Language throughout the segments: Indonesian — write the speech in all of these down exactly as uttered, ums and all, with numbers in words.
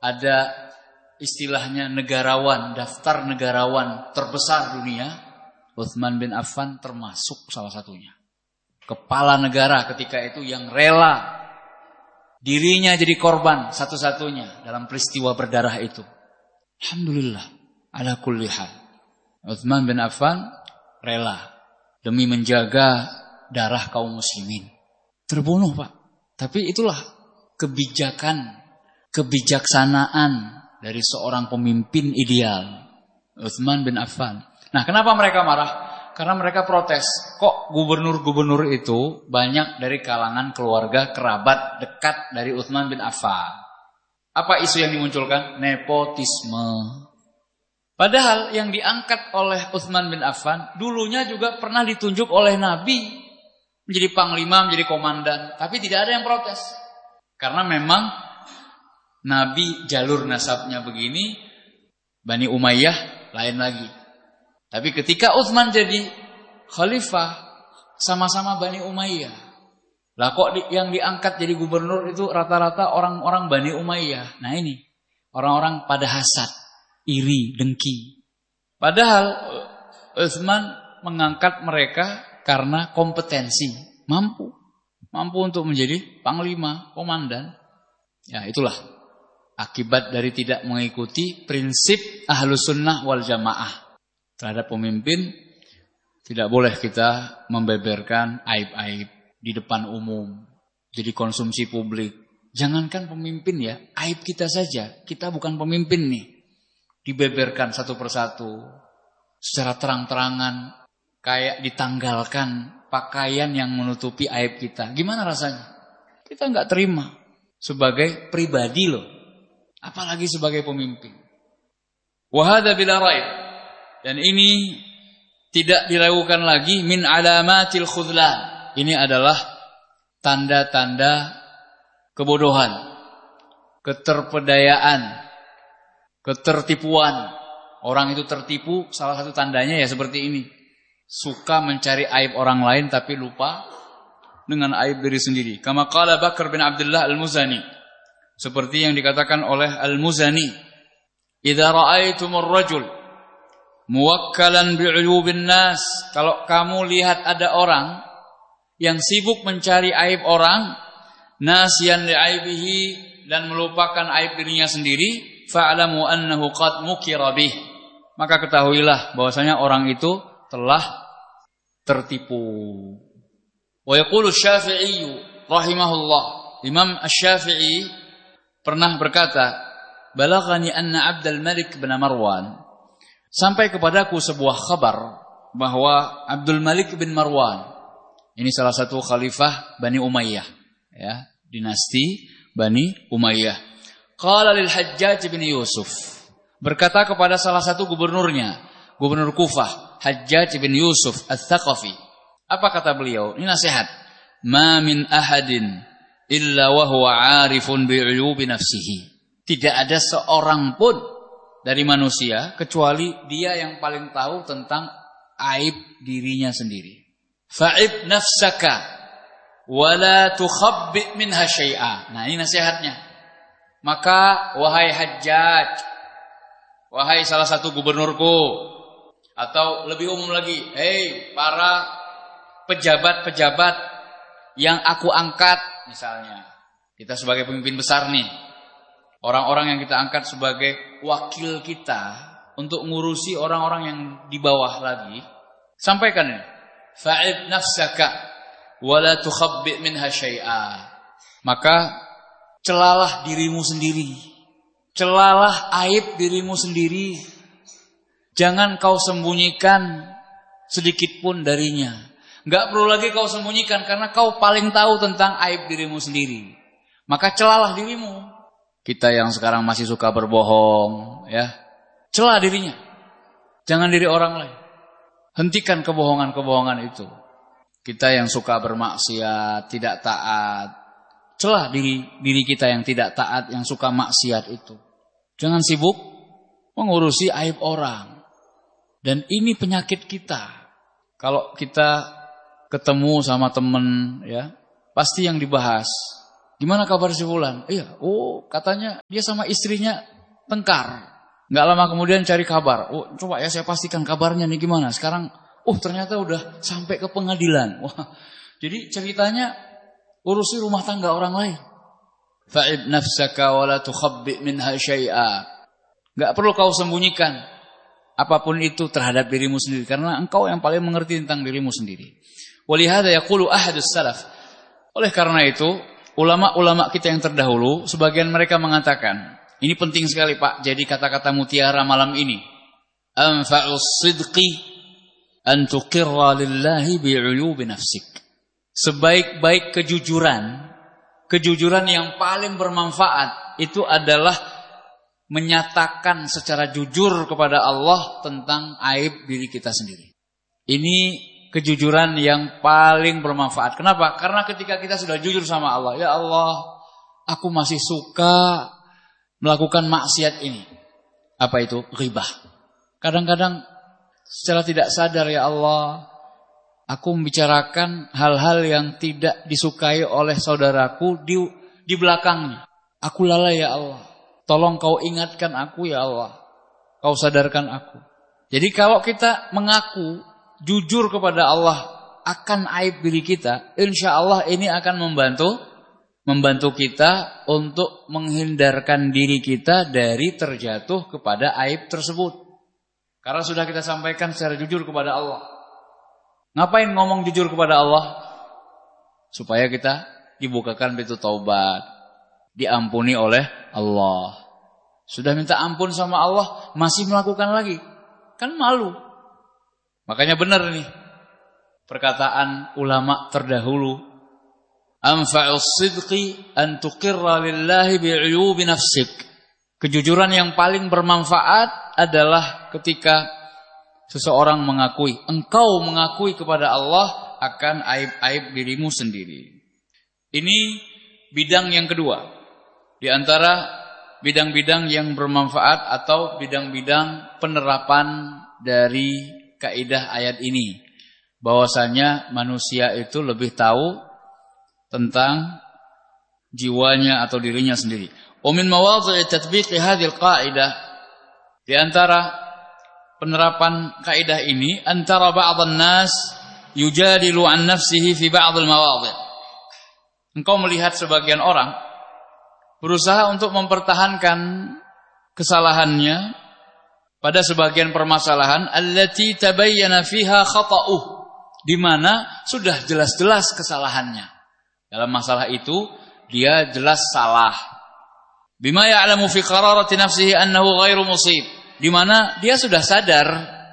ada istilahnya negarawan, daftar negarawan terbesar dunia, Utsman bin Affan termasuk salah satunya. Kepala negara ketika itu yang rela dirinya jadi korban satu-satunya dalam peristiwa berdarah itu. Alhamdulillah ala kulli hal. Utsman bin Affan rela demi menjaga darah kaum muslimin. Terbunuh, Pak. Tapi itulah kebijakan, kebijaksanaan dari seorang pemimpin ideal, Utsman bin Affan. Nah, kenapa mereka marah? Karena mereka protes. Kok gubernur-gubernur itu banyak dari kalangan keluarga kerabat dekat dari Utsman bin Affan? Apa isu yang dimunculkan? Nepotisme. Padahal yang diangkat oleh Utsman bin Affan dulunya juga pernah ditunjuk oleh Nabi menjadi panglima, menjadi komandan. Tapi tidak ada yang protes. Karena memang Nabi jalur nasabnya begini, Bani Umayyah lain lagi. Tapi ketika Utsman jadi khalifah, sama-sama Bani Umayyah. Lah kok di, yang diangkat jadi gubernur itu rata-rata orang-orang Bani Umayyah. Nah ini, orang-orang pada hasad, iri, dengki. Padahal Utsman mengangkat mereka karena kompetensi, mampu. Mampu untuk menjadi panglima, komandan. Ya itulah akibat dari tidak mengikuti prinsip Ahlus Sunnah wal Jamaah. Terhadap pemimpin tidak boleh kita membeberkan aib-aib di depan umum, jadi konsumsi publik. Jangankan pemimpin ya, aib kita saja, kita bukan pemimpin nih, dibeberkan satu persatu secara terang-terangan, kayak ditanggalkan pakaian yang menutupi aib kita. Gimana rasanya? Kita nggak terima sebagai pribadi loh, apalagi sebagai pemimpin. Wahada bila raib. Dan ini tidak diragukan lagi min alamatil khudlan. Ini adalah tanda-tanda kebodohan, keterpedayaan, ketertipuan. Orang itu tertipu, salah satu tandanya ya seperti ini. Suka mencari aib orang lain tapi lupa dengan aib diri sendiri. Kama qala Bakar bin Abdullah Al-Muzani. Seperti yang dikatakan oleh Al-Muzani. Idza ra'aitumur rajul muwakkalan bi'uyubin nas, kalau kamu lihat ada orang yang sibuk mencari aib orang, nasiyan li'aibihi, dan melupakan aib dirinya sendiri, fa'lamu annahu qad mukira bih, maka ketahuilah bahwasanya orang itu telah tertipu. Wa yaqulu Syafi'i rahimahullah, Imam Asy-Syafi'i pernah berkata, balaghani anna Abdul Malik bin Marwan, sampai kepadaku sebuah kabar bahwa Abdul Malik bin Marwan, ini salah satu khalifah Bani Umayyah, ya, dinasti Bani Umayyah. Qala lil Hajjaj bin Yusuf, berkata kepada salah satu gubernurnya, gubernur Kufah, Hajjaj bin Yusuf Ats-Tsaqafi. Apa kata beliau? Ini nasihat. Ma min ahadin illa wa huwa 'arifun bi 'uyubi nafsihi. Tidak ada seorang pun dari manusia kecuali dia yang paling tahu tentang aib dirinya sendiri. Fa'ib nafsaka wa la tukhabbi minha syai'a. Nah, ini nasihatnya. Maka wahai Hajjaj, wahai salah satu gubernurku, atau lebih umum lagi, hei para pejabat-pejabat yang aku angkat, misalnya kita sebagai pemimpin besar nih, orang-orang yang kita angkat sebagai wakil kita untuk ngurusi orang-orang yang di bawah lagi, sampaikan ini. Fa'ib nafsaka wa la tukhabbi minha syai'a. Maka celalah dirimu sendiri. Celalah aib dirimu sendiri. Jangan kau sembunyikan sedikit pun darinya. Enggak perlu lagi kau sembunyikan karena kau paling tahu tentang aib dirimu sendiri. Maka celalah dirimu. Kita yang sekarang masih suka berbohong, ya, celah dirinya. Jangan diri orang lain. Hentikan kebohongan-kebohongan itu. Kita yang suka bermaksiat, tidak taat, celah diri diri kita yang tidak taat, yang suka maksiat itu. Jangan sibuk mengurusi aib orang. Dan ini penyakit kita. Kalau kita ketemu sama teman, ya, pasti yang dibahas Gimana kabar si fulan? Iya, oh katanya dia sama istrinya tengkar. Nggak lama kemudian cari kabar. Oh coba ya saya pastikan kabarnya nih gimana. Sekarang, oh ternyata udah sampai ke pengadilan. Wah, jadi ceritanya urusi rumah tangga orang lain. Fa'ib nafsaka wa la tukhabbi minha syai'a. Enggak perlu kau sembunyikan apapun itu terhadap dirimu sendiri karena engkau yang paling mengerti tentang dirimu sendiri. Walihada yaqulu ahadus salaf. Oleh karena itu, ulama-ulama kita yang terdahulu sebagian mereka mengatakan, ini penting sekali Pak, jadi kata-kata mutiara malam ini. Anfa'us sidqi an tuqirra lillahi bi'uyubi nafsik. Sebaik-baik kejujuran, kejujuran yang paling bermanfaat itu adalah menyatakan secara jujur kepada Allah tentang aib diri kita sendiri. Ini kejujuran yang paling bermanfaat. Kenapa? Karena ketika kita sudah jujur sama Allah, ya Allah, aku masih suka melakukan maksiat ini. Apa itu? Ghibah. Kadang-kadang secara tidak sadar, ya Allah, aku membicarakan hal-hal yang tidak disukai oleh saudaraku di, di belakangnya. Aku lalai, ya Allah. Tolong kau ingatkan aku, ya Allah. Kau sadarkan aku. Jadi kalau kita mengaku jujur kepada Allah akan aib diri kita, insya Allah ini akan membantu membantu kita untuk menghindarkan diri kita dari terjatuh kepada aib tersebut. Karena sudah kita sampaikan secara jujur kepada Allah. Ngapain ngomong jujur kepada Allah? Supaya kita dibukakan pintu taubat, diampuni oleh Allah. Sudah minta ampun sama Allah, masih melakukan lagi, kan malu. Makanya benar nih perkataan ulama terdahulu, anfa'us sidqi an tuqirra lillahi bi'uyubi nafsik. Kejujuran yang paling bermanfaat adalah ketika seseorang mengakui, engkau mengakui kepada Allah akan aib-aib dirimu sendiri. Ini bidang yang kedua di antara bidang-bidang yang bermanfaat atau bidang-bidang penerapan dari kaidah ayat ini. Bahwasanya manusia itu lebih tahu tentang jiwanya atau dirinya sendiri. Wa min mawadhi'i tatbiqi hadhil qaidah, di antara penerapan kaidah ini, antara ba'dhan nas yujadilu an nafsihi fi ba'dil mawadhi'. Engkau melihat sebagian orang berusaha untuk mempertahankan kesalahannya pada sebagian permasalahan allati tabayyana fiha khata'uh, di mana sudah jelas-jelas kesalahannya. Dalam masalah itu dia jelas salah. Bima ya'lamu fi qararati nafsihi annahu ghairu musib, di mana dia sudah sadar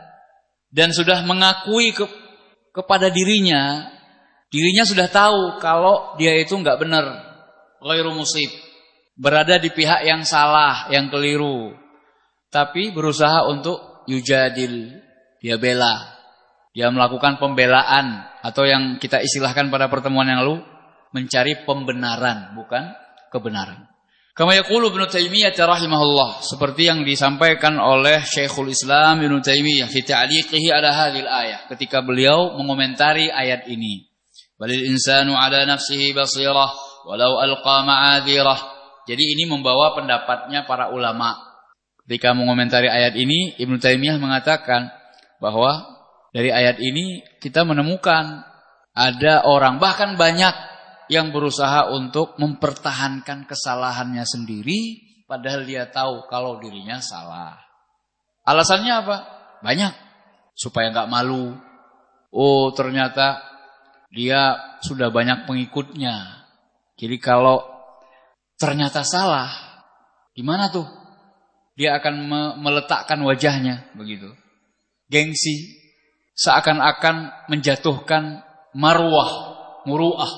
dan sudah mengakui ke, kepada dirinya, dirinya sudah tahu kalau dia itu enggak benar, ghairu musib, berada di pihak yang salah, yang keliru. Tapi berusaha untuk yujadil, dia bela. Dia melakukan pembelaan, atau yang kita istilahkan pada pertemuan yang lalu, mencari pembenaran, bukan kebenaran. Kama yaqulu Ibnu Taimiyah rahimahullah, seperti yang disampaikan oleh Syekhul Islam Ibnu Taimiyah fi ta'liqihi ala hadhil ayah, ketika beliau mengomentari ayat ini. Balil insanu ala nafsihi basirah walau alqa ma'adhirah. Jadi ini membawa pendapatnya para ulama. Ketika mengomentari ayat ini, Ibnu Taimiyah mengatakan bahwa dari ayat ini kita menemukan ada orang, bahkan banyak, yang berusaha untuk mempertahankan kesalahannya sendiri, padahal dia tahu kalau dirinya salah. Alasannya apa? Banyak. Supaya nggak malu. Oh, ternyata dia sudah banyak pengikutnya. Jadi kalau ternyata salah, gimana tuh? Dia akan me- meletakkan wajahnya begitu. Gengsi, seakan-akan menjatuhkan marwah, muru'ah,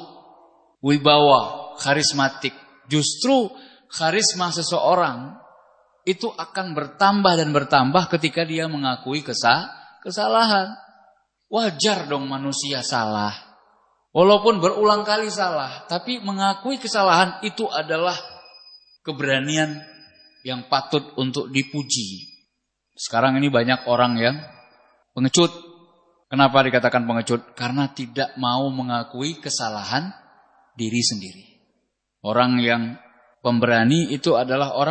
wibawa, karismatik. Justru karisma seseorang itu akan bertambah dan bertambah ketika dia mengakui kesah, kesalahan. Wajar dong manusia salah. Walaupun berulang kali salah, tapi mengakui kesalahan itu adalah keberanian yang patut untuk dipuji. Sekarang ini banyak orang yang pengecut. Kenapa dikatakan pengecut? Karena tidak mau mengakui kesalahan diri sendiri. Orang yang pemberani itu adalah orang